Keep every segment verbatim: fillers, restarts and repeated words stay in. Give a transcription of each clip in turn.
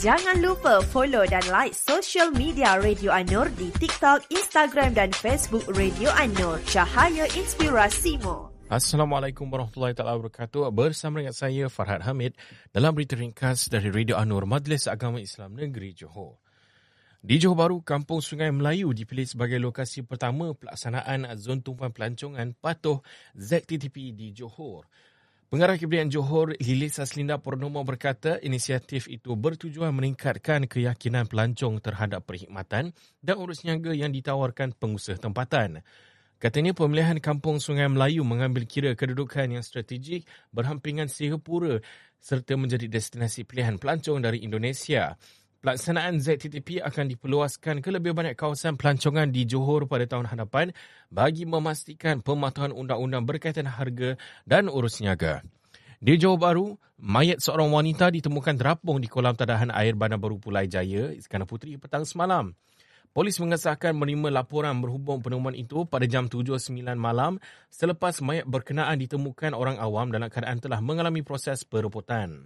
Jangan lupa follow dan like social media Radio An-Nur di TikTok, Instagram dan Facebook Radio An-Nur. Cahaya Inspirasimu. Assalamualaikum warahmatullahi taala wabarakatuh. Bersama dengan saya Farhad Hamid dalam berita ringkas dari Radio An-Nur, Majlis Agama Islam Negeri Johor. Di Johor Bahru, Kampung Sungai Melayu dipilih sebagai lokasi pertama pelaksanaan Zon Tumpuan Pelancongan Patuh Z T T P di Johor. Pengarah Kebudayaan Johor, Lilis Saslinda Purnomo berkata inisiatif itu bertujuan meningkatkan keyakinan pelancong terhadap perkhidmatan dan urus niaga yang ditawarkan pengusaha tempatan. Katanya pemilihan Kampung Sungai Melayu mengambil kira kedudukan yang strategik berhampingan Singapura serta menjadi destinasi pilihan pelancong dari Indonesia. Pelaksanaan Z T T P akan diperluaskan ke lebih banyak kawasan pelancongan di Johor pada tahun hadapan bagi memastikan pematuhan undang-undang berkaitan harga dan urus niaga. Di Johor Bahru, mayat seorang wanita ditemukan terapung di kolam tadahan air Bandar Baru Pulai Jaya, Iskandar Puteri petang semalam. Polis mengesahkan menerima laporan berhubung penemuan itu pada jam tujuh sembilan malam selepas mayat berkenaan ditemukan orang awam dalam keadaan telah mengalami proses perebutan.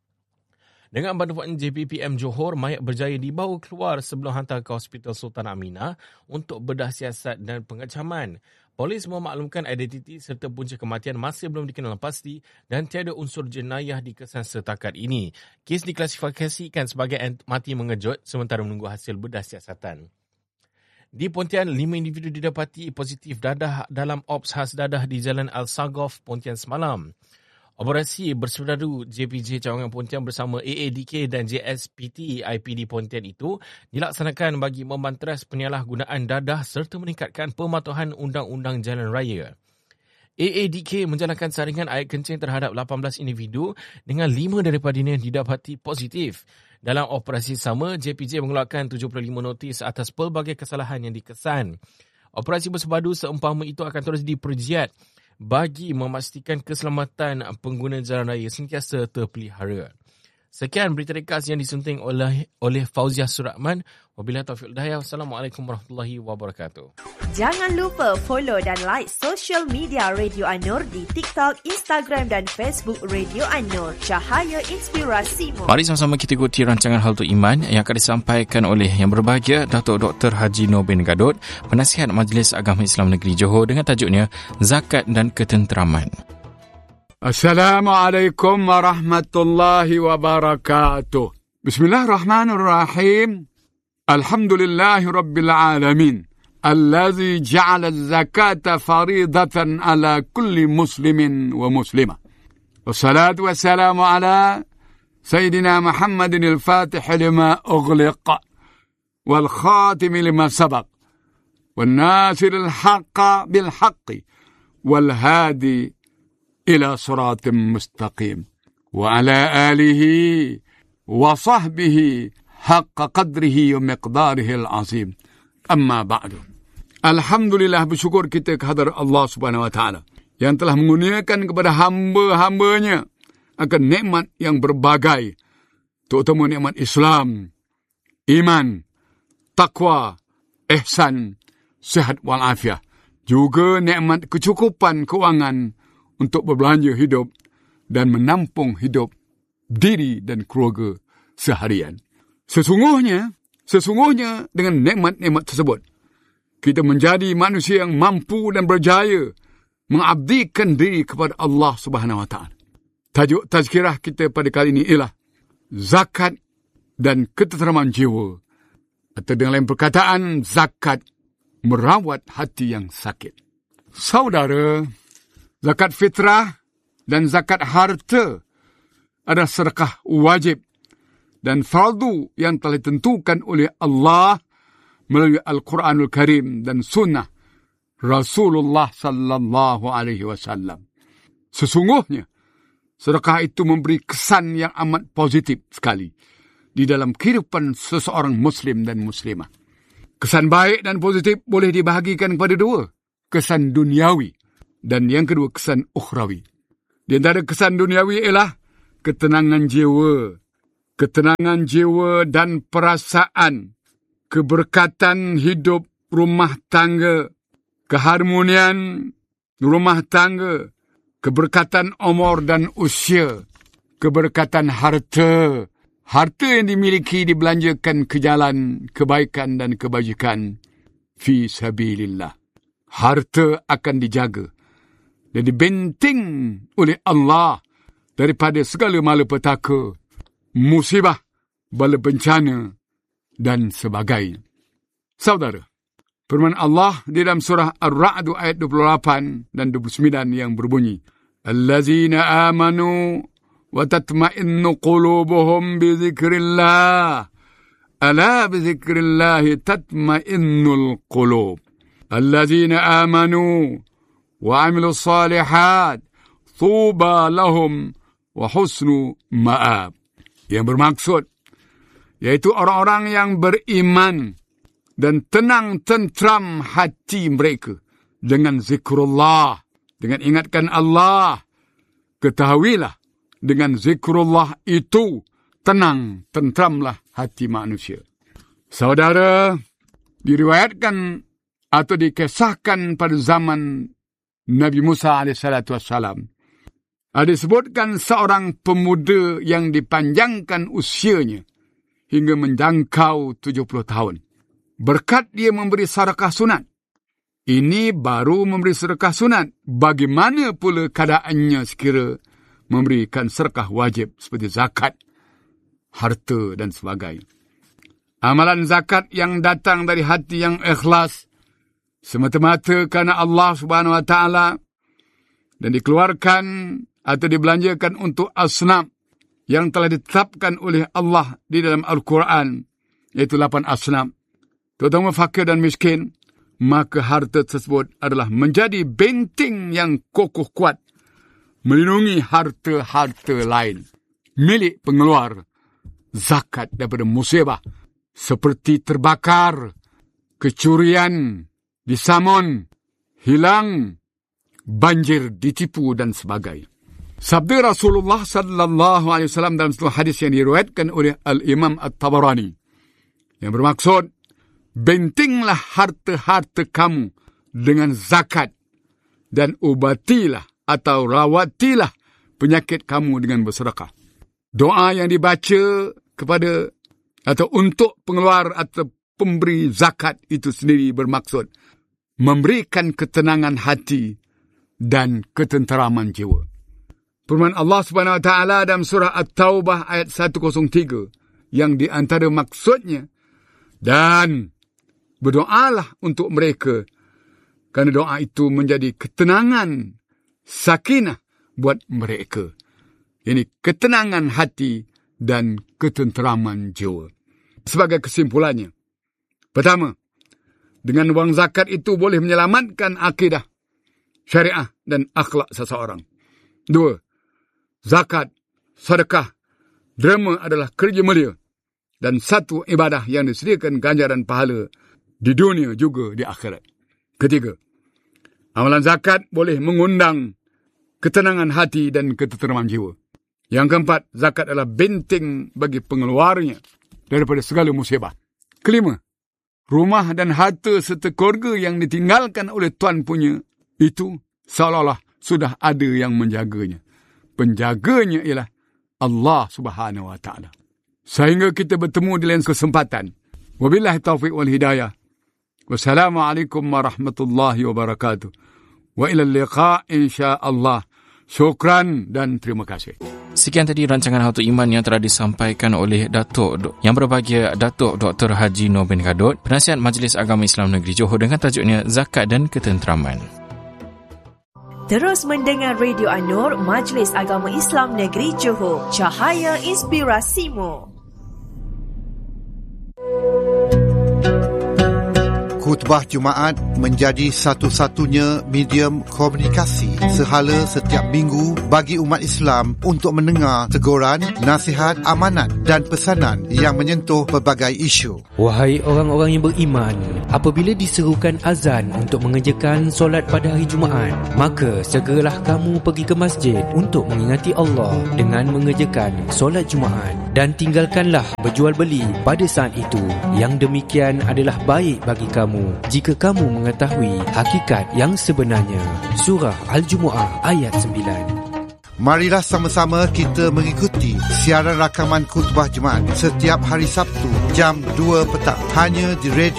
Dengan bantuan J P P M Johor, mayat berjaya dibawa keluar sebelum hantar ke Hospital Sultan Aminah untuk bedah siasat dan pengecaman. Polis memaklumkan identiti serta punca kematian masih belum dikenal pasti dan tiada unsur jenayah dikesan setakat ini. Kes diklasifikasikan sebagai mati mengejut sementara menunggu hasil bedah siasatan. Di Pontian, lima individu didapati positif dadah dalam ops khas dadah di Jalan Al-Sagof, Pontian semalam. Operasi bersepadu J P J Cawangan Pontian bersama A A D K dan J S P T I P D Pontian itu dilaksanakan bagi membanteras penyalahgunaan dadah serta meningkatkan pematuhan undang-undang jalan raya. A A D K menjalankan saringan air kencing terhadap lapan belas individu dengan lima daripadanya didapati positif. Dalam operasi sama, J P J mengeluarkan tujuh puluh lima notis atas pelbagai kesalahan yang dikesan. Operasi bersepadu seumpama itu akan terus dipergiat bagi memastikan keselamatan pengguna jalan raya sentiasa terpelihara. Sekian berita ringkas yang disunting oleh oleh Fauziah Suratman. Wabillahi taufiq wal hidayah. Wassalamualaikum warahmatullahi wabarakatuh. Jangan lupa follow dan like social media Radio An-Nur di TikTok, Instagram dan Facebook Radio An-Nur. Cahaya Inspirasimu. Mari sama-sama kita ikuti rancangan Hal Tu Iman yang akan disampaikan oleh yang berbahagia Datuk Doktor Haji Noor bin Gadot, Penasihat Majlis Agama Islam Negeri Johor dengan tajuknya Zakat dan Ketenteraman. Assalamualaikum warahmatullahi wabarakatuh. Bismillahirrahmanirrahim. Alhamdulillahi rabbil alamin. Allazi ja'ala az-zakata faridatan ala kulli muslimin wa muslimah. Wassalatu wassalamu ala Sayyidina Muhammadin al-Fatih lima ughliq wal khatim lima sabaq wal nasir al-haqqa bil haqqi wal hadi ila siratim mustaqim wa ala alihi wa sahbihi haqqa qadrihi wa miqdarihi al-azim. Amma ba'du. Alhamdulillah, bersyukur kita kehadrat Allah Subhanahu wa taala yang telah mengurniakan kepada hamba-hambanya akan nikmat yang berbagai, terutama nikmat Islam, iman, takwa, ihsan, sihat wal afiah, juga nikmat kecukupan keuangan untuk berbelanja hidup dan menampung hidup diri dan keluarga seharian. Sesungguhnya, sesungguhnya dengan nikmat-nikmat tersebut, kita menjadi manusia yang mampu dan berjaya mengabdikan diri kepada Allah Subhanahu wa taala. Tajuk tazkirah kita pada kali ini ialah zakat dan ketenteraman jiwa. Atau dengan lain perkataan, zakat merawat hati yang sakit. Saudara, zakat fitrah dan zakat harta adalah sedekah wajib dan fardu yang telah ditentukan oleh Allah melalui Al-Quranul Karim dan sunnah Rasulullah sallallahu alaihi wasallam. Sesungguhnya, sedekah itu memberi kesan yang amat positif sekali di dalam kehidupan seseorang Muslim dan Muslimah. Kesan baik dan positif boleh dibahagikan kepada dua. Kesan duniawi dan yang kedua kesan ukhrawi. Di antara kesan duniawi ialah ketenangan jiwa, ketenangan jiwa dan perasaan, keberkatan hidup rumah tangga, keharmonian rumah tangga, keberkatan umur dan usia, keberkatan harta, harta yang dimiliki dibelanjakan ke jalan kebaikan dan kebajikan fi sabilillah. Harta akan dijaga dan dibenting oleh Allah daripada segala malapetaka, musibah, bala bencana dan sebagainya. Saudara, firman Allah di dalam surah Ar-Ra'd ayat dua puluh lapan dan dua puluh sembilan yang berbunyi, Allazina amanu wa tatma'innu qulubuhum bi dzikrillah. Ala bi dzikrillah tatma'innul qulub. Allazina amanu wa 'amilus salihat tuba lahum wa husnu ma'ab. Yang bermaksud yaitu orang-orang yang beriman dan tenang tentram hati mereka dengan zikrullah, dengan ingatkan Allah. Ketahuilah, dengan zikrullah itu tenang tentramlah hati manusia. Saudara, diriwayatkan atau dikisahkan pada zaman Nabi Musa alaihissalatu wassalam, ada disebutkan seorang pemuda yang dipanjangkan usianya hingga menjangkau tujuh puluh tahun. Berkat dia memberi sedekah sunat. Ini baru memberi sedekah sunat. Bagaimana pula keadaannya sekira memberikan sedekah wajib seperti zakat, harta dan sebagainya. Amalan zakat yang datang dari hati yang ikhlas, semata-mata kerana Allah Subhanahu Wa Taala, dan dikeluarkan atau dibelanjakan untuk asnam yang telah ditetapkan oleh Allah di dalam Al-Quran, iaitu lapan asnam, terutama fakir dan miskin, maka harta tersebut adalah menjadi benteng yang kokoh kuat, melindungi harta-harta lain milik pengeluar zakat daripada musibah seperti terbakar, kecurian, disamun, hilang, banjir, ditipu dan sebagainya. Sabda Rasulullah sallallahu alaihi wasallam dalam sebuah hadis yang diriwayatkan oleh Al-Imam At-Tabarani yang bermaksud, bentinglah harta-harta kamu dengan zakat dan ubatilah atau rawatilah penyakit kamu dengan bersedekah. Doa yang dibaca kepada atau untuk pengeluar atau pemberi zakat itu sendiri bermaksud memberikan ketenangan hati dan ketenteraman jiwa. Firman Allah Subhanahu Wa Taala dalam surah At-Taubah ayat seratus tiga yang di antara maksudnya, dan berdoalah untuk mereka kerana doa itu menjadi ketenangan, sakinah buat mereka. Ini ketenangan hati dan ketenteraman jiwa. Sebagai kesimpulannya, pertama, dengan wang zakat itu boleh menyelamatkan akidah, syariah dan akhlak seseorang. Dua, zakat, sedekah, derma adalah kerja mulia dan satu ibadah yang disediakan ganjaran pahala di dunia juga di akhirat. Ketiga, amalan zakat boleh mengundang ketenangan hati dan ketenteraman jiwa. Yang keempat, zakat adalah benteng bagi pengeluarnya daripada segala musibah. Kelima, rumah dan harta serta keluarga yang ditinggalkan oleh tuan punya itu seolah-olah sudah ada yang menjaganya. Penjaganya ialah Allah Subhanahu Wa Taala. Sehingga kita bertemu di lain kesempatan. Wabillahi taufiq wal hidayah. Wassalamualaikum warahmatullahi wabarakatuh. Wa ilal liqa insya-Allah. Syukran dan terima kasih. Sekian tadi rancangan How to Iman yang telah disampaikan oleh Datuk yang berbahagia Datuk Doktor Haji Noor bin Kadot, Penasihat Majlis Agama Islam Negeri Johor, dengan tajuknya Zakat dan Ketenteraman. Terus mendengar Radio An-Nur, Majlis Agama Islam Negeri Johor, cahaya inspirasimu. Khutbah Jumaat menjadi satu-satunya medium komunikasi sehala setiap minggu bagi umat Islam untuk mendengar teguran, nasihat, amanat dan pesanan yang menyentuh pelbagai isu. Wahai orang-orang yang beriman, apabila diserukan azan untuk mengerjakan solat pada hari Jumaat, maka segeralah kamu pergi ke masjid untuk mengingati Allah dengan mengerjakan solat Jumaat, dan tinggalkanlah berjual beli pada saat itu. Yang demikian adalah baik bagi kamu jika kamu mengetahui hakikat yang sebenarnya. Surah Al-Jumu'ah ayat sembilan. Marilah sama-sama kita mengikuti siaran rakaman khutbah Jumaat setiap hari Sabtu jam dua petang hanya di Radio